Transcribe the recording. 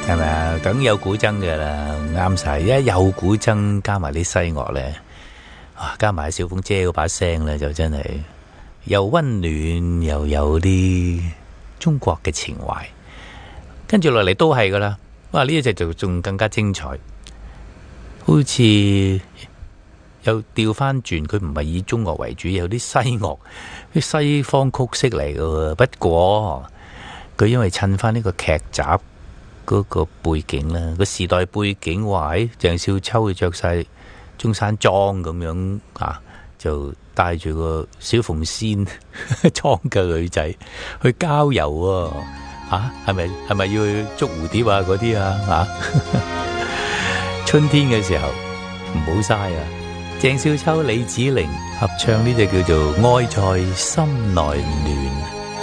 係咪啊？梗有古箏嘅啦，啱晒。一有古箏加埋啲西樂咧，加埋小鳳姐嗰把聲咧，就真係又溫暖又有啲中國嘅情懷。跟住落嚟都係噶啦，哇！呢一隻就仲更加精彩，好似又調翻轉，佢唔係以中樂為主，有啲西樂，啲西方曲式嚟嘅。不過佢因為襯翻呢個劇集嗰個背景啦，個時代背景話喺鄭少秋佢着晒中山裝咁樣啊，就帶住個小鳳仙裝嘅女仔去郊遊啊！係咪要去捉蝴蝶啊嗰啲啊？春天嘅時候唔好嘥啊！鄭少秋、李子玲合唱呢隻叫做《愛在心內暖》。